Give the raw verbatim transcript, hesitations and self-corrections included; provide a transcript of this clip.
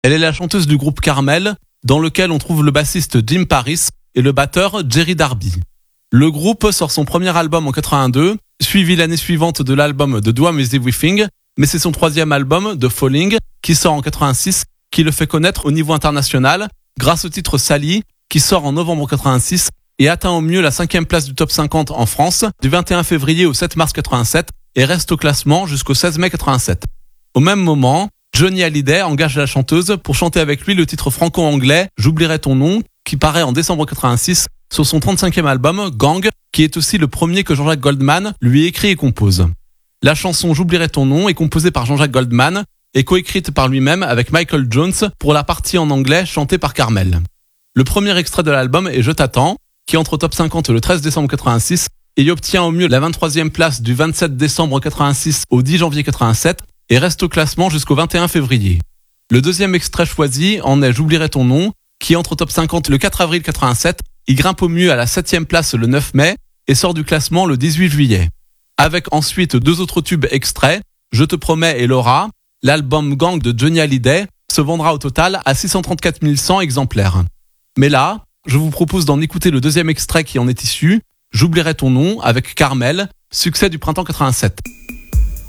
Elle est la chanteuse du groupe Carmel, dans lequel on trouve le bassiste Jim Paris et le batteur Jerry Darby. Le groupe sort son premier album en quatre-vingt-deux, suivi l'année suivante de l'album The Drum Is Everything, mais c'est son troisième album, The Falling, qui sort en quatre-vingt-six, qui le fait connaître au niveau international, grâce au titre Sally, qui sort en novembre quatre-vingt-six et atteint au mieux la cinquième place du top cinquante en France, du vingt et un février au sept mars quatre-vingt-sept, et reste au classement jusqu'au seize mai quatre-vingt-sept. Au même moment, Johnny Hallyday engage la chanteuse pour chanter avec lui le titre franco-anglais « J'oublierai ton nom », qui paraît en décembre quatre-vingt-six sur son trente-cinquième album « Gang », qui est aussi le premier que Jean-Jacques Goldman lui écrit et compose. La chanson « J'oublierai ton nom » est composée par Jean-Jacques Goldman et coécrite par lui-même avec Michael Jones pour la partie en anglais chantée par Carmel. Le premier extrait de l'album est « Je t'attends », qui entre au top cinquante le treize décembre quatre-vingt-six et y obtient au mieux la vingt-troisième place du vingt-sept décembre quatre-vingt-six au dix janvier quatre-vingt-sept et reste au classement jusqu'au vingt et un février. Le deuxième extrait choisi en est « J'oublierai ton nom », qui entre au top cinquante le quatre avril quatre-vingt-sept, il grimpe au mieux à la septième place le neuf mai et sort du classement le dix-huit juillet. Avec ensuite deux autres tubes extraits, « Je te promets » et « Laura », l'album Gang de Johnny Hallyday se vendra au total à six cent trente-quatre mille cent exemplaires. Mais là, je vous propose d'en écouter le deuxième extrait qui en est issu, « J'oublierai ton nom » avec Carmel, succès du printemps quatre-vingt-sept.